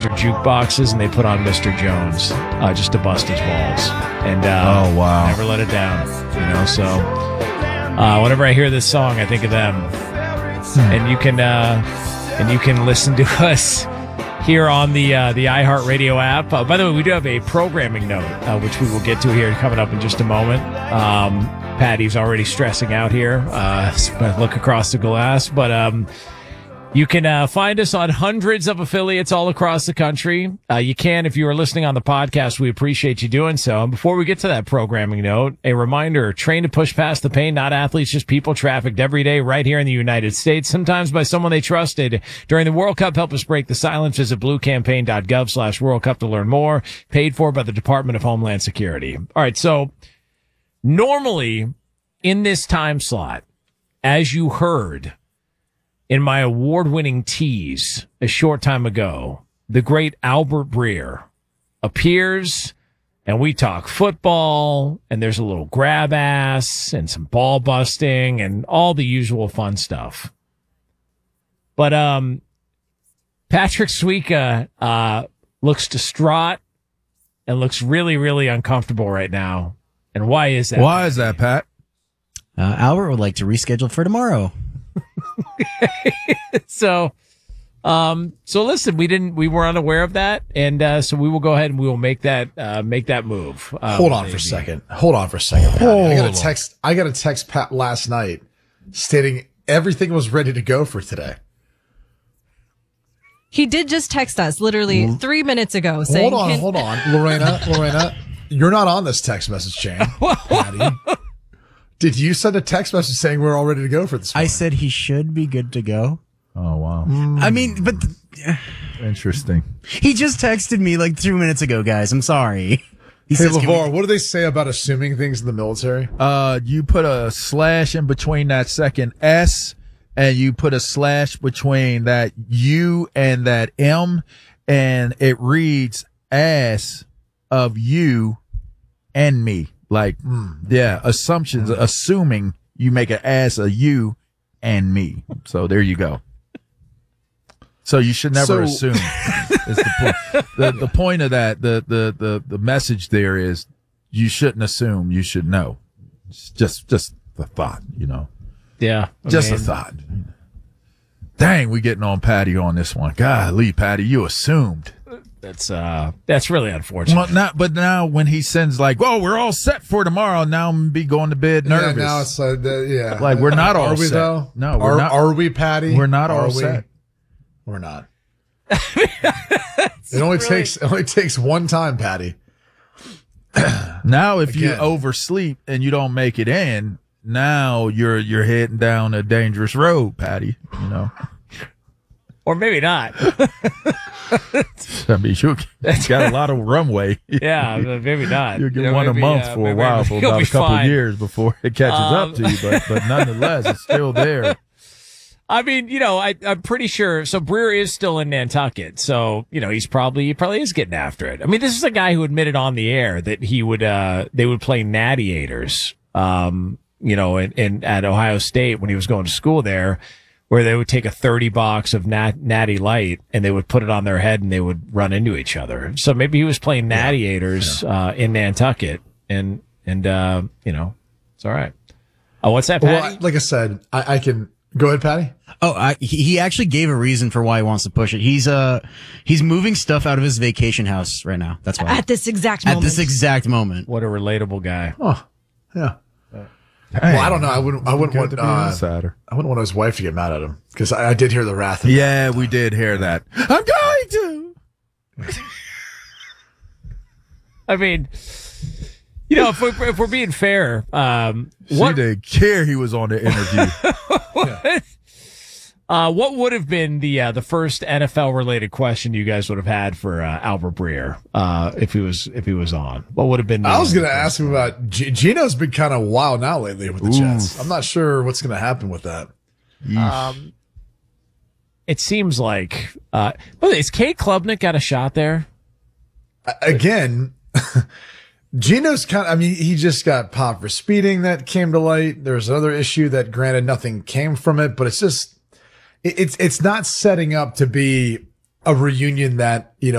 their jukeboxes and they put on Mr. Jones just to bust his balls. And oh wow, never let it down. So whenever I hear this song, I think of them. And you can listen to us here on the iHeartRadio app. By the way, we do have a programming note, which we will get to here coming up in just a moment. Patty's already stressing out here. Look across the glass. But you can find us on hundreds of affiliates all across the country. You can, if you are listening on the podcast, we appreciate you doing so. And before we get to that programming note, a reminder, train to push past the pain, not athletes, just people trafficked every day right here in the United States, sometimes by someone they trusted. During the World Cup, help us break the silence. Visit bluecampaign.gov/World Cup to learn more. Paid for by the Department of Homeland Security. All right, so normally in this time slot, as you heard in my award-winning tease a short time ago, the great Albert Breer appears, and we talk football, and there's a little grab ass and some ball busting and all the usual fun stuff. But Patrick Suika looks distraught and looks really, really uncomfortable right now. And why is that? Why is that, Pat? Albert would like to reschedule for tomorrow. So listen, we were unaware of that, and so we will go ahead and we will make that move. Hold on for a second, Patty. I got a text Pat last night stating everything was ready to go for today. He did just text us literally 3 minutes ago saying, hold on, Lorena, you're not on this text message chain, Patty. Did you send a text message saying we're all ready to go for this morning? I said he should be good to go. Oh, wow. I mean, but Interesting. He just texted me like 2 minutes ago, guys. I'm sorry. Hey, LeVar, what do they say about assuming things in the military? You put a slash in between that second S, and you put a slash between that U and that M, and it reads ass of you and me. Like, assumptions, assuming you make an ass of you and me. So there you go. So you should never assume. Is the point. The point of that, the message there is you shouldn't assume, you should know. It's just the thought, Yeah. Just a thought. Dang, we getting on Patty on this one. Golly, Patty, you assumed. That's really unfortunate. Well, but now when he sends like, "Oh, we're all set for tomorrow," now I'm gonna be going to bed nervous. Yeah, now it's like we're not all set. Are we set. though? No, we're not. Are we, Patty? We're not all set. We're not. It only takes one time, Patty. Now, if you oversleep and you don't make it in, now you're heading down a dangerous road, Patty. Or maybe not. I mean, you got a lot of runway. Yeah, maybe not. You'll get one a month for a while, for about a couple of years before it catches up to you. But nonetheless, it's still there. I mean, I'm pretty sure. So Breer is still in Nantucket. So, he probably is getting after it. I mean, this is a guy who admitted on the air that they would play Natty-ators, at Ohio State when he was going to school there, where they would take a 30 box of Natty Light and they would put it on their head and they would run into each other. So maybe he was playing Natty-ators, in Nantucket and it's all right. Oh, what's that, Patty? Well, like I said, I can go ahead, Patty. Oh, he actually gave a reason for why he wants to push it. He's moving stuff out of his vacation house right now. That's why. At this exact moment. What a relatable guy. Oh, yeah. Dang. Well, I don't know. I wouldn't want to be an insider. I wouldn't want his wife to get mad at him because I did hear the wrath. Yeah, we did hear that. I'm going to. I mean, if we're being fair, She didn't care he was on the interview. What would have been the first NFL related question you guys would have had for Albert Breer if he was on? What would have been? I was going to ask him about Geno's been kind of wild now lately with the Jets. I'm not sure what's going to happen with that. It seems like. By the way, is Kate Klubnik got a shot there? Again, Geno's he just got popped for speeding that came to light. There's another issue that, granted, nothing came from it, but it's just. It's not setting up to be a reunion that,